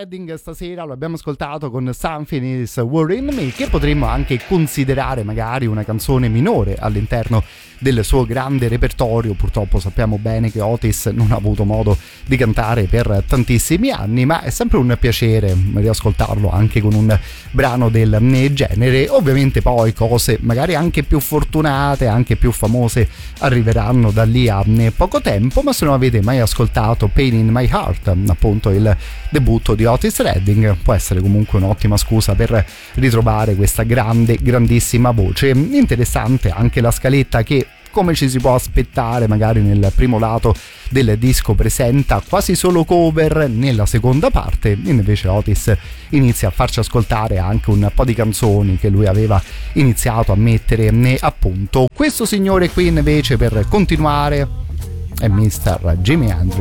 Redding stasera lo abbiamo ascoltato con Something Is Worrying Me, che potremmo anche considerare magari una canzone minore all'interno del suo grande repertorio. Purtroppo sappiamo bene che Otis non ha avuto modo di cantare per tantissimi anni, ma è sempre un piacere riascoltarlo anche con un brano del genere. Ovviamente poi cose magari anche più fortunate, anche più famose arriveranno da lì a poco tempo, ma se non avete mai ascoltato Pain in My Heart, appunto il debutto di Otis Redding, può essere comunque un'ottima scusa per ritrovare questa grandissima voce. Interessante anche la scaletta che, come ci si può aspettare magari nel primo lato del disco, presenta quasi solo cover. Nella seconda parte invece Otis inizia a farci ascoltare anche un po' di canzoni che lui aveva iniziato a mettere a punto. Questo signore qui invece, per continuare, è Mr. Jimi Hendrix.